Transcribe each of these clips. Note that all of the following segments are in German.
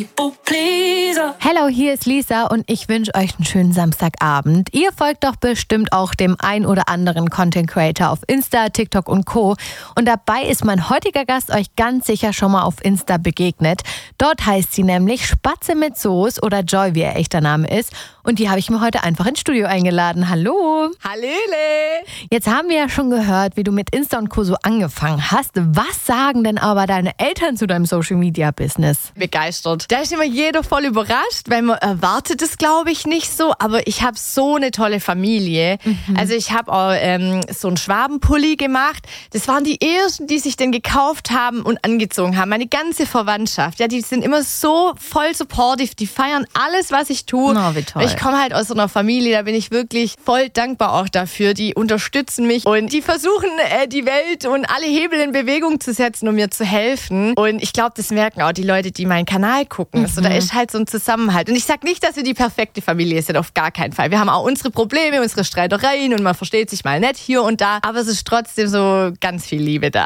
Hello, hier ist Lisa und ich wünsche euch einen schönen Samstagabend. Ihr folgt doch bestimmt auch dem ein oder anderen Content Creator auf Insta, TikTok und Co. Und dabei ist mein heutiger Gast euch ganz sicher schon mal auf Insta begegnet. Dort heißt sie nämlich Spatze mit Soße oder Joy, wie ihr echter Name ist. Und die habe ich mir heute einfach ins Studio eingeladen. Hallo! Hallöle! Jetzt haben wir ja schon gehört, wie du mit Insta und Co. so angefangen hast. Was sagen denn aber deine Eltern zu deinem Social-Media-Business? Begeistert. Da ist immer jeder voll überrascht, weil man erwartet es, glaube ich, nicht so. Aber ich habe so eine tolle Familie. Also ich habe auch so einen Schwabenpulli gemacht. Das waren die ersten, die sich den gekauft haben und angezogen haben. Meine ganze Verwandtschaft. Ja, die sind immer so voll supportive. Die feiern alles, was ich tue. Oh, wie toll. Ich komme halt aus so einer Familie, da bin ich wirklich voll dankbar auch dafür. Die unterstützen mich und die versuchen, die Welt und alle Hebel in Bewegung zu setzen, um mir zu helfen. Und ich glaube, das merken auch die Leute, die meinen Kanal gucken. Also da ist halt so ein Zusammenhalt. Und ich sage nicht, dass wir die perfekte Familie sind, auf gar keinen Fall. Wir haben auch unsere Probleme, unsere Streitereien und man versteht sich mal nicht hier und da. Aber es ist trotzdem so ganz viel Liebe da.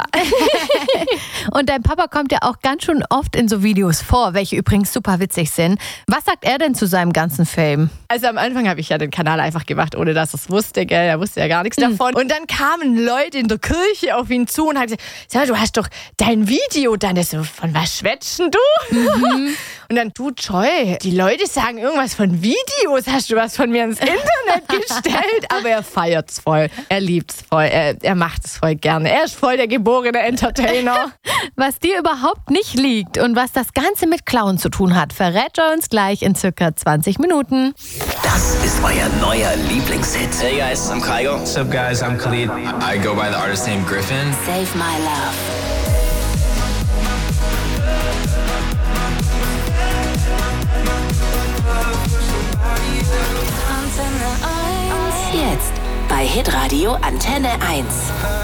Und dein Papa kommt ja auch ganz schön oft in so Videos vor, welche übrigens super witzig sind. Was sagt er denn zu seinem ganzen Fame? Also am Anfang habe ich ja den Kanal einfach gemacht, ohne dass er es wusste, gell? Er wusste ja gar nichts davon. Und dann kamen Leute in der Kirche auf ihn zu und haben gesagt, sag mal, du hast doch dein Video dann so, von was schwätzen du? Und dann, du Joy, die Leute sagen irgendwas von Videos, hast du was von mir ins Internet gestellt? Aber er feiert's voll, er liebt's voll, er macht es voll gerne. Er ist voll der geborene Entertainer. Was dir überhaupt nicht liegt und was das Ganze mit Clown zu tun hat, verrät er uns gleich in circa 20 Minuten. Das ist euer neuer Lieblingshit. Hey guys, I'm Kygo. What's up guys, I'm Khalid. I go by the artist name Griffin. Save My Love. Jetzt bei Hitradio Antenne 1.